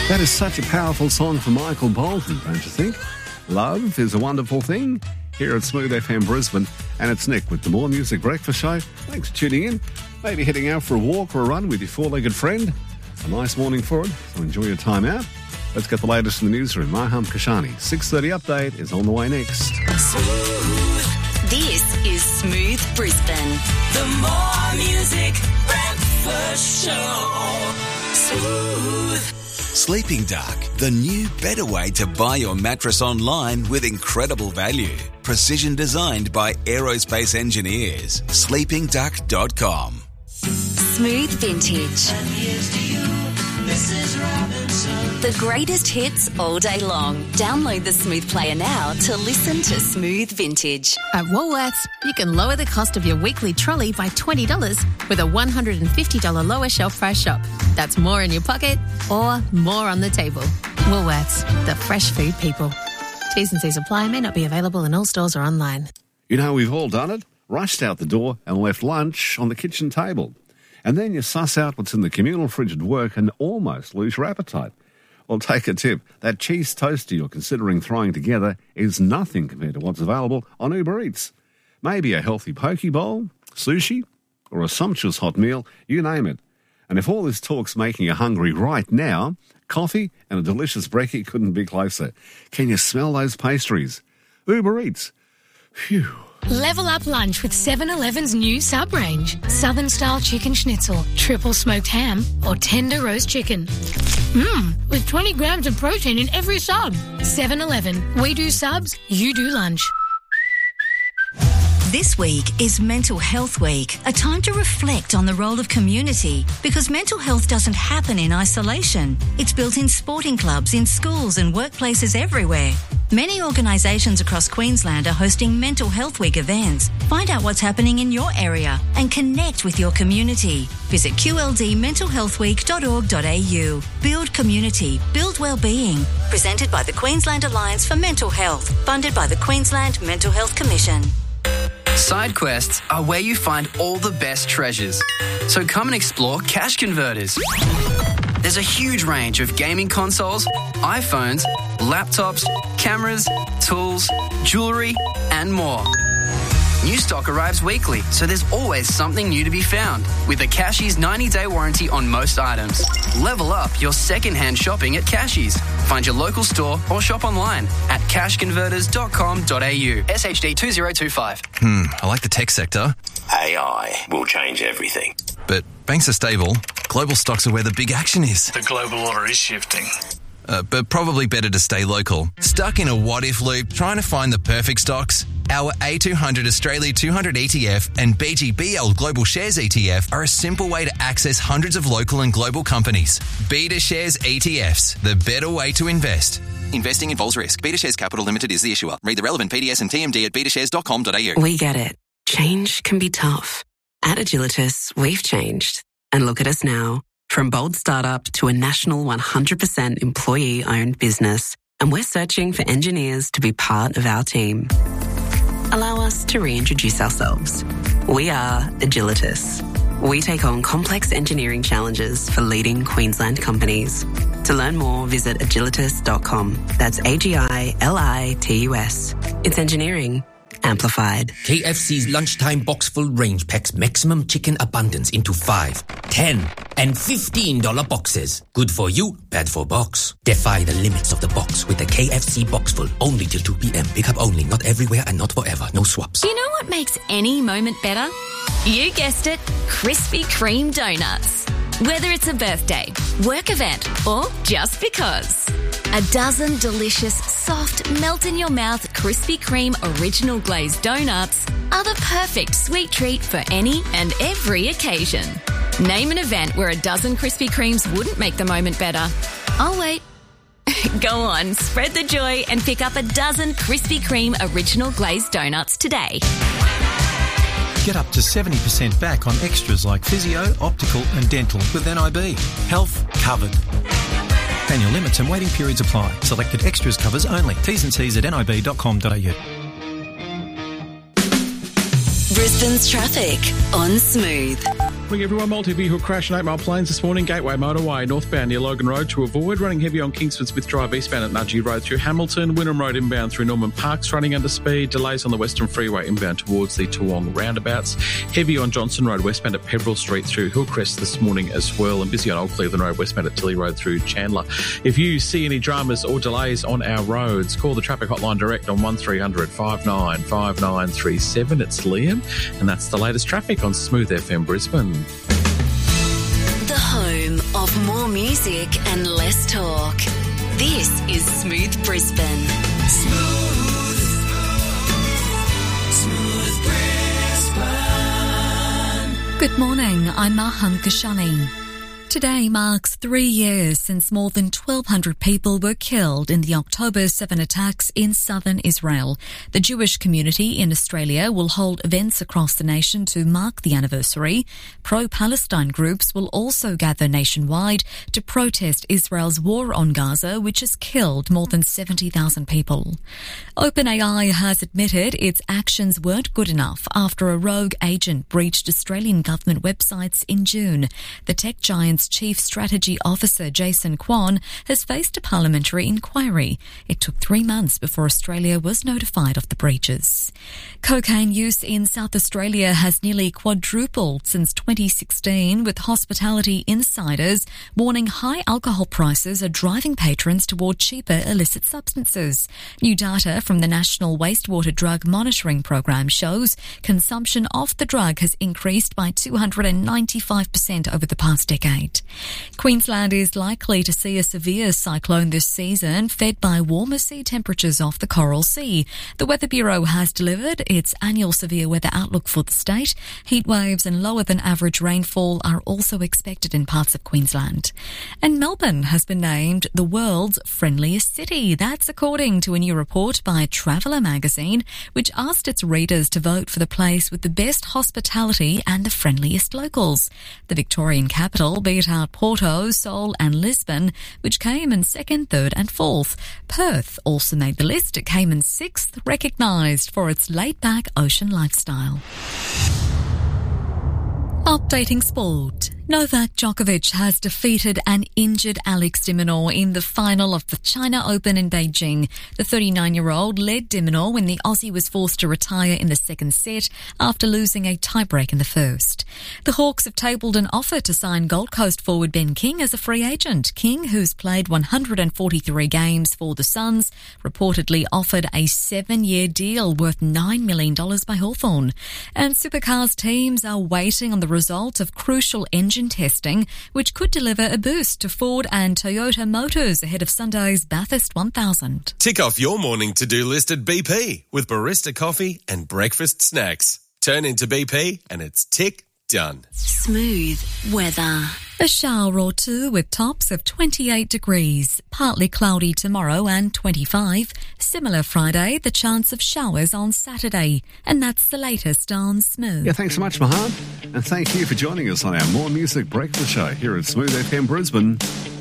That is such a powerful song for Michael Bolton, don't you think? Love is a wonderful thing. Here at Smooth FM Brisbane, and it's Nick with the More Music Breakfast Show. Thanks for tuning in. Maybe heading out for a walk or a run with your four-legged friend. A nice morning for it, so enjoy your time out. Let's get the latest in the newsroom. Maham Kashani, 6:30 update is on the way next. Smooth. This is Smooth Brisbane. The More Music Breakfast Show. Smooth. Sleeping Duck, the new, better way to buy your mattress online with incredible value. Precision designed by aerospace engineers. SleepingDuck.com. Smooth Vintage. And here's to you, Mrs. Robinson. The greatest hits all day long. Download the Smooth Player now to listen to Smooth Vintage. At Woolworths, you can lower the cost of your weekly trolley by $20 with a $150 lower shelf price shop. That's more in your pocket or more on the table. Woolworths, the fresh food people. T's and C's apply, may not be available in all stores or online. You know, we've all done it. Rushed out the door and left lunch on the kitchen table. And then you suss out what's in the communal fridge at work and almost lose your appetite. Well, take a tip. That cheese toaster you're considering throwing together is nothing compared to what's available on Uber Eats. Maybe a healthy poke bowl, sushi, or a sumptuous hot meal, you name it. And if all this talk's making you hungry right now, coffee and a delicious brekkie couldn't be closer. Can you smell those pastries? Uber Eats. Phew. Level up lunch with 7-Eleven's new sub-range. Southern-style chicken schnitzel, triple smoked ham, or tender roast chicken. With 20 grams of protein in every sub. 7-Eleven. We do subs, you do lunch. This week is Mental Health Week, a time to reflect on the role of community, because mental health doesn't happen in isolation. It's built in sporting clubs, in schools and workplaces everywhere. Many organisations across Queensland are hosting Mental Health Week events. Find out what's happening in your area and connect with your community. Visit qldmentalhealthweek.org.au. Build community, build wellbeing. Presented by the Queensland Alliance for Mental Health, funded by the Queensland Mental Health Commission. Side quests are where you find all the best treasures. So come and explore Cash Converters. There's a huge range of gaming consoles, iPhones, laptops, cameras, tools, jewellery, and more. New stock arrives weekly, so there's always something new to be found. With a Cashies 90-day warranty on most items. Level up your second-hand shopping at Cashies. Find your local store or shop online at cashconverters.com.au. SHD 2025. I like the tech sector. AI will change everything. But banks are stable. Global stocks are where the big action is. The global order is shifting. But probably better to stay local. Stuck in a what-if loop trying to find the perfect stocks? Our A200 Australia 200 ETF and BGBL Global Shares ETF are a simple way to access hundreds of local and global companies. Beta Shares ETFs, the better way to invest. Investing involves risk. Beta Shares Capital Limited is the issuer. Read the relevant PDS and TMD at betashares.com.au. We get it. Change can be tough. At Agilitas, we've changed. And look at us now. From bold startup to a national 100% employee-owned business. And we're searching for engineers to be part of our team. Allow us to reintroduce ourselves. We are Agilitas. We take on complex engineering challenges for leading Queensland companies. To learn more, visit agilitas.com. That's AGILITUS. It's engineering amplified. KFC's lunchtime box full range packs maximum chicken abundance into 5, 10, and $15 boxes. Good for you, bad for box. Defy the limits of the box with the KFC box full. Only till 2 p.m. Pick up only, not everywhere and not forever. No swaps. You know what makes any moment better? You guessed it, Krispy Kreme donuts. Whether it's a birthday, work event, or just because. A dozen delicious, soft, melt-in-your-mouth Krispy Kreme original glazed donuts are the perfect sweet treat for any and every occasion. Name an event where a dozen Krispy Kremes wouldn't make the moment better. I'll wait. Go on, spread the joy and pick up a dozen Krispy Kreme original glazed donuts today. Get up to 70% back on extras like physio, optical and dental with NIB. Health covered. Annual limits and waiting periods apply. Selected extras covers only. T's and C's at nib.com.au. Brisbane's traffic on Smooth. Morning everyone, multi-vehicle crash on 8 Mile Plains this morning, Gateway Motorway, northbound near Logan Road to avoid, running heavy on Kingsford Smith Drive eastbound at Nudgee Road through Hamilton, Wynnum Road inbound through Norman Parks running under speed, delays on the Western Freeway inbound towards the Toowong roundabouts, heavy on Johnson Road westbound at Pebble Street through Hillcrest this morning as well, and busy on Old Cleveland Road westbound at Tilly Road through Chandler. If you see any dramas or delays on our roads, call the traffic hotline direct on 1300 59 5937. It's Liam, and that's the latest traffic on Smooth FM Brisbane. The home of more music and less talk. This is Smooth Brisbane. Smooth Brisbane. Good morning, I'm Maham Kashani. Today marks 3 years since more than 1,200 people were killed in the October 7 attacks in southern Israel. The Jewish community in Australia will hold events across the nation to mark the anniversary. Pro-Palestine groups will also gather nationwide to protest Israel's war on Gaza, which has killed more than 70,000 people. OpenAI has admitted its actions weren't good enough after a rogue agent breached Australian government websites in June. The tech giant's Chief Strategy Officer Jason Kwon has faced a parliamentary inquiry. It took 3 months before Australia was notified of the breaches. Cocaine use in South Australia has nearly quadrupled since 2016, with hospitality insiders warning high alcohol prices are driving patrons toward cheaper illicit substances. New data from the National Wastewater Drug Monitoring Program shows consumption of the drug has increased by 295% over the past decade. Queensland is likely to see a severe cyclone this season, fed by warmer sea temperatures off the Coral Sea. The Weather Bureau has delivered its annual severe weather outlook for the state. Heat waves and lower than average rainfall are also expected in parts of Queensland. And Melbourne has been named the world's friendliest city. That's according to a new report by Traveller magazine, which asked its readers to vote for the place with the best hospitality and the friendliest locals. The Victorian capital beat out Porto, Seoul and Lisbon, which came in 2nd, 3rd and 4th. Perth also made the list. It came in 6th, recognised for its laid-back ocean lifestyle. Updating sport. Novak Djokovic has defeated an injured Alex de Minaur in the final of the China Open in Beijing. The 39-year-old led de Minaur when the Aussie was forced to retire in the second set after losing a tiebreak in the first. The Hawks have tabled an offer to sign Gold Coast forward Ben King as a free agent. King, who's played 143 games for the Suns, reportedly offered a 7-year deal worth $9 million by Hawthorn. And Supercars teams are waiting on the result of crucial engine testing, which could deliver a boost to Ford and Toyota Motors ahead of Sunday's Bathurst 1000. Tick off your morning to-do list at BP with barista coffee and breakfast snacks. Turn into BP and it's tick done. Smooth weather. A shower or two with tops of 28 degrees. Partly cloudy tomorrow and 25. Similar Friday, the chance of showers on Saturday. And that's the latest on Smooth. Yeah, thanks so much, Mahan. And thank you for joining us on our More Music Breakfast Show here at Smooth FM Brisbane.